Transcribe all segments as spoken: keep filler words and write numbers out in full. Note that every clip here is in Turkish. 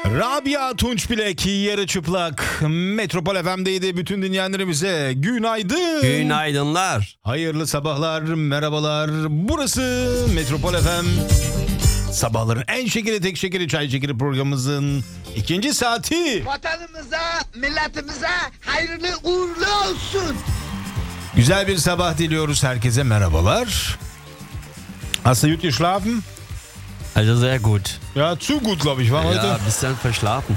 Rabia Tunçbilek yarı çıplak Metropol F M'deydi. Bütün dinleyenlerimize günaydın. Günaydınlar. Hayırlı sabahlar, merhabalar. Burası Metropol F M. Sabahların en şekeri, tek şekeri, çay şekeri programımızın ikinci saati. Vatanımıza, milletimize hayırlı uğurlu olsun. Güzel bir sabah diliyoruz herkese, merhabalar. Hast du gut geschlafen? Also sehr gut. Ja, zu gut glaube ich war heute. Ja, bisschen verschlafen.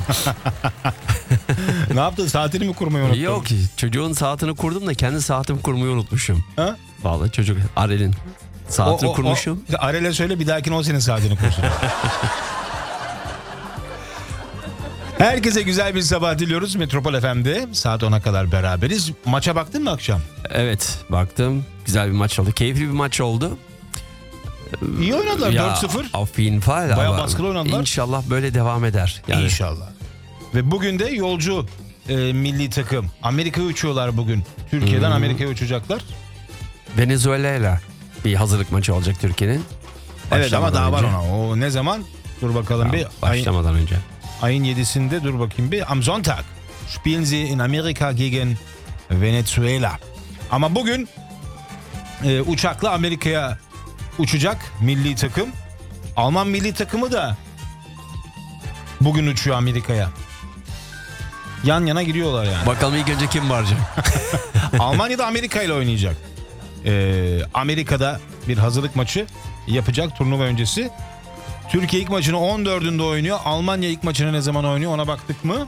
Ne yaptın? Saatini mi kurmayı unuttun? Yok ki çocuğun saatini kurdum da kendi saatimi kurmayı unutmuşum. Ha? Vallahi çocuk Arel'in saatini O- o- kurmuşum. o- Arel'e söyle bir dahakine o senin saatini kursun. Herkese güzel bir sabah diliyoruz. Metropol F M'de saat ona kadar beraberiz. Maça baktın mı akşam? Evet baktım güzel bir maç oldu. Keyifli bir maç oldu. İyi oynadılar Ya, dört sıfır. Auf jeden Fall. Bayağı ama baskılı oynadılar. İnşallah böyle devam eder. Yani İnşallah. Ve bugün de yolcu e, milli takım. Amerika'ya uçuyorlar bugün. Türkiye'den Hmm. Amerika'ya uçacaklar. Venezuela'yla bir hazırlık maçı olacak Türkiye'nin. Evet ama Başlamadan daha var önce. ona. O ne zaman? Dur bakalım Tamam, bir. Ayın, başlamadan önce. ayın yedisinde dur bakayım bir. Am Sonntag spielen sie in Amerika gegen Venezuela. Ama bugün e, uçakla Amerika'ya uçacak milli takım. Alman milli takımı da bugün uçuyor Amerika'ya. Yan yana giriyorlar yani. Bakalım ilk önce kim varacak? Almanya'da Amerika ile oynayacak. Ee, Amerika'da bir hazırlık maçı yapacak turnuva öncesi. Türkiye ilk maçını on dördünde oynuyor. Almanya ilk maçını ne zaman oynuyor ona baktık mı?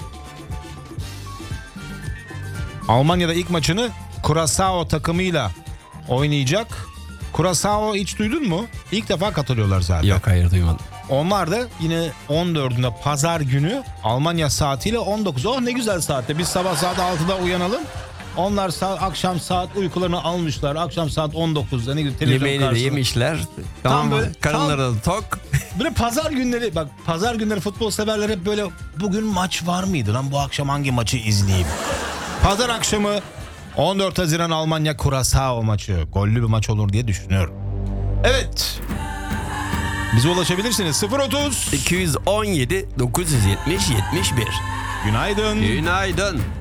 Almanya'da ilk maçını Curaçao takımıyla oynayacak. Curaçao hiç duydun mu? İlk defa katılıyorlar zaten. Yok hayır duymadım. Onlar da yine on dördünde pazar günü Almanya saatiyle on dokuz. Oh ne güzel saatte. Biz sabah saat altıda uyanalım. Onlar saat, akşam saat uykularını almışlar. Akşam saat on dokuzda ne güzel televizyon Yemeğini de karşısında. yemişler. Tamam böyle- mı? Karınları da tok. Böyle pazar günleri bak pazar günleri futbol severler hep böyle bugün maç var mıydı lan bu akşam hangi maçı izleyeyim? Pazar akşamı on dört Haziran Almanya Curaçao maçı. Gollü bir maç olur diye düşünüyorum. Evet. Bize ulaşabilirsiniz. sıfır otuz. iki yüz on yedi dokuz yüz yetmiş yetmiş bir. Günaydın. Günaydın.